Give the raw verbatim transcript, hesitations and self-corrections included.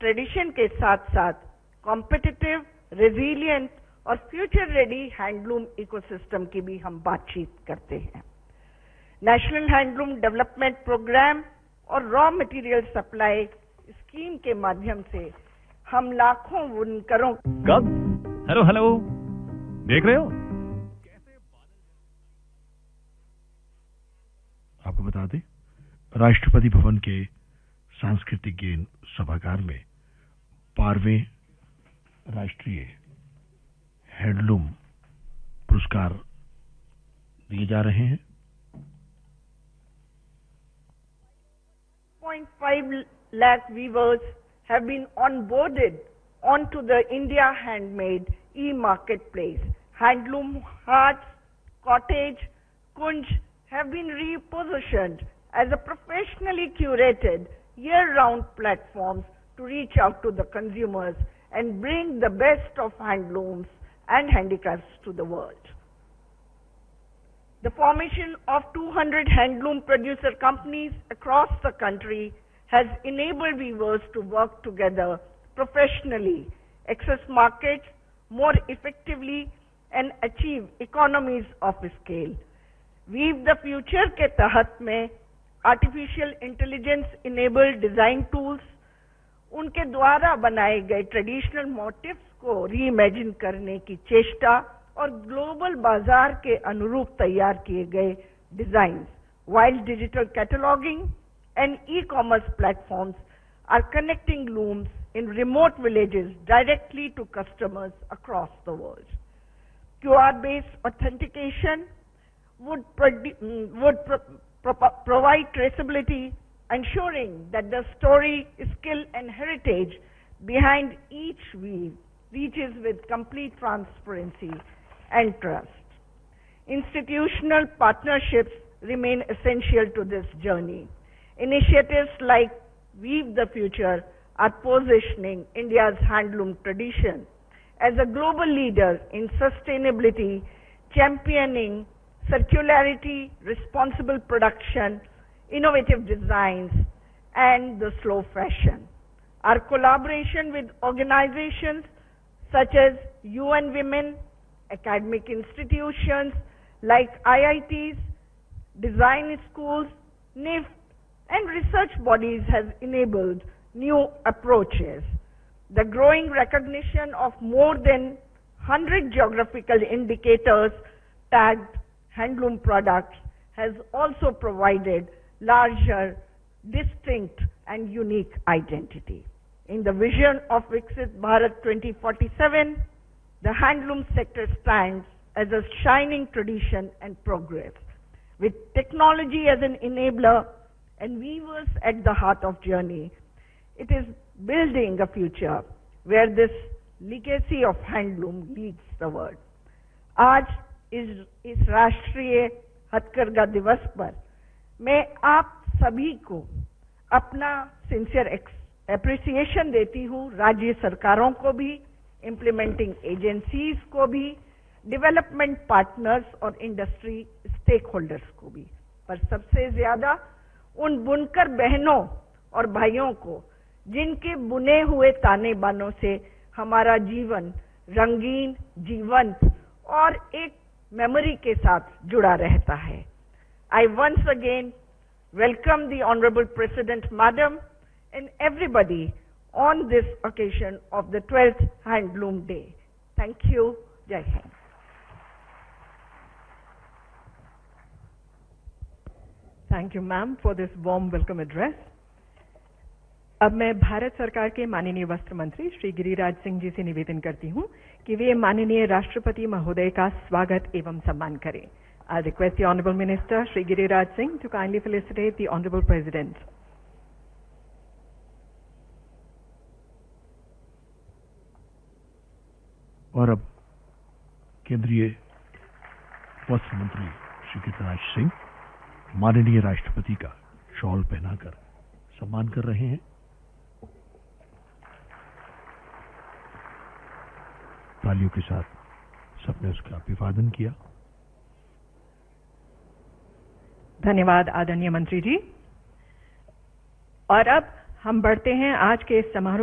Tradition के साथ साथ कॉम्पिटिटिव, रेजिलियंट और फ्यूचर रेडी हैंडलूम इकोसिस्टम की भी हम बातचीत करते हैं। नेशनल हैंडलूम डेवलपमेंट प्रोग्राम और रॉ मटेरियल सप्लाई स्कीम के माध्यम से हम लाखों बुनकरों कब हेलो हेलो देख रहे हो। आपको बता दें, राष्ट्रपति भवन के सांस्कृतिक गेन सभागार में बारहवें राष्ट्रीय हैंडलूम पुरस्कार दिए जा रहे हैं। one point five lakh weavers have been onboarded onto the India Handmade e-marketplace. Handloom Hearts, Cottage, Kunj have been repositioned as a professionally curated year-round platforms to reach out to the consumers and bring the best of handlooms and handicrafts to the world. The formation of two hundred handloom producer companies across the country has enabled weavers to work together professionally, access markets more effectively, and achieve economies of scale. Weave the Future के तहत में artificial intelligence enabled design tools, उनके द्वारा बनाए गए traditional motives को reimagine करने की चेष्टा और ग्लोबल बाजार के अनुरूप तैयार किए गए designs, while digital cataloging and e-commerce platforms are connecting looms in remote villages directly to customers across the world. Q R-based authentication would, would pro pro provide traceability, ensuring that the story, skill, and heritage behind each weave reaches with complete transparency and trust. Institutional partnerships remain essential to this journey. Initiatives like Weave the Future are positioning India's handloom tradition as a global leader in sustainability, championing circularity, responsible production, innovative designs, and the slow fashion. Our collaboration with organizations such as U N Women, academic institutions like I I Ts, design schools, N I F T, and research bodies has enabled new approaches. The growing recognition of more than one hundred geographical indicators tagged handloom products has also provided larger, distinct, and unique identity. In the vision of Viksit Bharat twenty forty-seven, the handloom sector stands as a shining tradition and progress. With technology as an enabler and weavers at the heart of journey, it is building a future where this legacy of handloom leads the world. आज इस इस राष्ट्रीय हथकरघा दिवस पर मैं आप सभी को अपना सिंसियर एप्रिसिएशन देती हूँ, राज्य सरकारों को भी, इम्प्लीमेंटिंग एजेंसीज को भी, डेवलपमेंट पार्टनर्स और इंडस्ट्री स्टेक होल्डर्स को भी, पर सबसे ज्यादा उन बुनकर बहनों और भाइयों को जिनके बुने हुए ताने बानों से हमारा जीवन रंगीन, जीवंत और एक मेमोरी के साथ जुड़ा रहता है. I once again welcome the Honorable President Madam and everybody on this occasion of the twelfth Handloom Day. Thank you. Jai Hind. Thank you, ma'am, for this warm welcome address. अब मैं भारत सरकार के माननीय वस्त्र मंत्री श्री गिरिराज सिंह जी से निवेदन करती हूं कि वे माननीय राष्ट्रपति महोदय का स्वागत एवं सम्मान करें. I request the Honorable Minister Shri Giriraj Singh to kindly felicitate the Honorable President. और अब केंद्रीय वस्त्र मंत्री श्री गिरिराज सिंह माननीय राष्ट्रपति का शॉल पहनाकर सम्मान कर रहे हैं. तालियों के साथ सबने उसका अभिवादन किया. धन्यवाद आदरणीय मंत्री जी. और अब हम बढ़ते हैं आज के समारोह